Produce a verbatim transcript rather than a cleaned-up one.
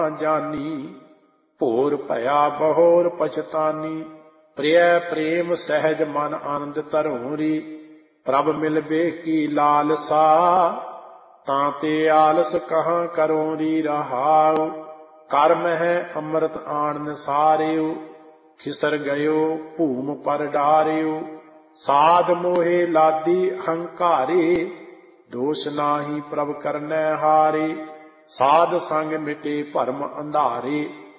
ਜਾਨੀ। ਭੋਰ ਭਇਆ ਬਹੋਰ ਪਛਤਾਨੀ। ਪ੍ਰਿਯ ਪ੍ਰੇਮ ਸਹਿਜ ਮਨ ਆਨੰਦ ਧਰੋਰੀ। ਪ੍ਰਭ ਮਿਲਬੇ ਕੀ ਲਾਲਸਾ ਤਾਂ ਤੇ ਆਲਸ ਕਹਾਂ ਕਰੋਰੀ। ਰਹਾਉ ਕਰਮ ਹੈ ਅੰਮ੍ਰਿਤ ਆਣ ਸਾਰਿਉ। ਖਿਸਰ ਗਇਓ ਭੂਮ ਪਰ ਡਾਰਿਉ। ਸਾਧ ਮੋਹੇ ਲਾਦੀ ਅਹੰਕਾਰੇ। ਦੋਸ਼ ਨਾਹੀ ਪ੍ਰਭ ਕਰਨੈ ਹਾਰੇ। ਸਾਧ ਸੰਗ ਮਿਟੇ ਭਰਮ ਅੰਧਾਰੇ।